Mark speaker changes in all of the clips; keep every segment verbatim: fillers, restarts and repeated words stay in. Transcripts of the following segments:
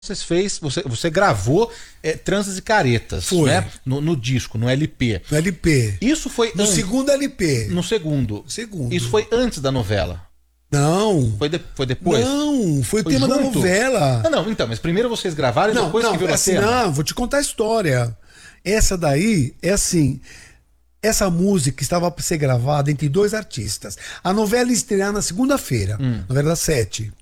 Speaker 1: Você fez, você, você gravou é, Tranças e Caretas,
Speaker 2: Foi.
Speaker 1: né? No, no disco, no L P.
Speaker 2: No L P.
Speaker 1: Isso foi
Speaker 2: No
Speaker 1: an...
Speaker 2: segundo L P.
Speaker 1: No segundo.
Speaker 2: Segundo.
Speaker 1: Isso foi antes da novela.
Speaker 2: Não.
Speaker 1: Foi, de... foi depois?
Speaker 2: Não, foi o
Speaker 1: Foi
Speaker 2: tema
Speaker 1: junto?
Speaker 2: da novela.
Speaker 1: Ah, não, então, mas primeiro vocês gravaram e
Speaker 2: Não,
Speaker 1: depois
Speaker 2: não,
Speaker 1: que virou
Speaker 2: assim,
Speaker 1: tema.
Speaker 2: não, vou te contar a história. Essa daí é assim. Essa música estava para ser gravada entre dois artistas. A novela ia estrear na segunda-feira,
Speaker 1: Hum.
Speaker 2: novela das sete.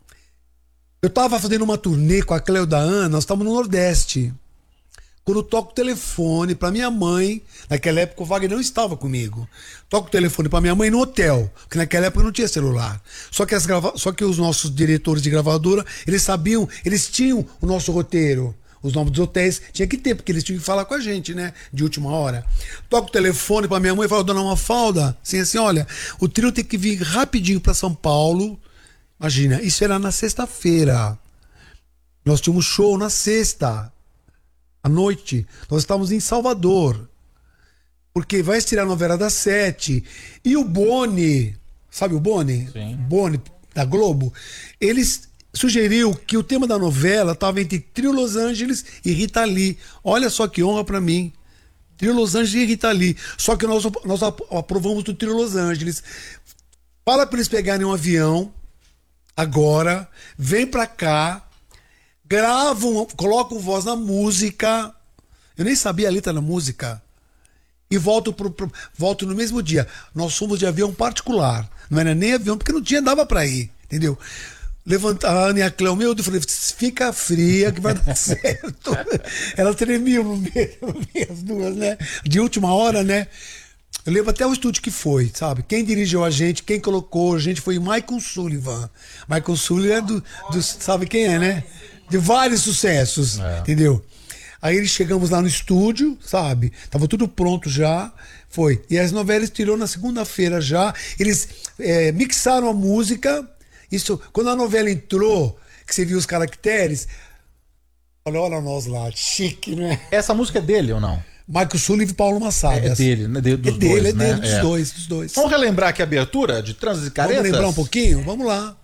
Speaker 2: Eu tava fazendo uma turnê com a Cleo da Ana, nós estávamos no Nordeste. Quando eu toco o telefone pra minha mãe, naquela época o Wagner não estava comigo. Toco o telefone pra minha mãe no hotel, porque naquela época não tinha celular. Só que, as grava... Só que os nossos diretores de gravadora, eles sabiam, eles tinham o nosso roteiro. Os nomes dos hotéis tinha que ter, porque eles tinham que falar com a gente, né? De última hora. Toco o telefone pra minha mãe e falo, dona Mafalda, assim, assim, olha, o trio tem que vir rapidinho pra São Paulo. Imagina, isso era na sexta-feira. Nós tínhamos show na sexta, à noite. Nós estávamos em Salvador. Porque vai estrear a novela das sete. E o Boni, sabe o Boni?
Speaker 1: Sim.
Speaker 2: Boni, da Globo. Eles sugeriu que o tema da novela estava entre Trio Los Angeles e Rita Lee. Olha só que honra pra mim. Trio Los Angeles e Rita Lee. Só que nós, nós aprovamos do Trio Los Angeles. Fala pra eles pegarem um avião agora, vem pra cá, gravam, colocam voz na música. Eu nem sabia a letra da música. E volto, pro, pro, volto no mesmo dia. Nós fomos de avião particular. Não era nem avião, porque não tinha, dava pra ir. Entendeu? Levanta a Ana e a Cleo, meu Deus, eu falei, fica fria que vai dar certo. Elas tremiam no meio, no meio, as duas, né? De última hora, né? Eu lembro até o estúdio que foi, sabe? Quem dirigiu a gente, quem colocou a gente foi Michael Sullivan. Michael Sullivan é do, do sabe quem é, né? De vários sucessos,
Speaker 1: é.
Speaker 2: Entendeu? Aí eles chegamos lá no estúdio, sabe? Tava tudo pronto já, foi. E as novelas tirou na segunda-feira já. Eles é, mixaram a música. Isso, quando a novela entrou, que você viu os caracteres, olha, olha nós lá, chique, né?
Speaker 1: Essa música é dele ou não?
Speaker 2: Michael Sullivan e Paulo Massad.
Speaker 1: É dele, né? De, dos
Speaker 2: é dele,
Speaker 1: dois,
Speaker 2: é dele,
Speaker 1: né?
Speaker 2: dos
Speaker 1: é.
Speaker 2: dois, dos dois.
Speaker 1: Vamos relembrar aqui a abertura de Tranças e Caretas?
Speaker 2: Vamos lembrar um pouquinho? Vamos lá.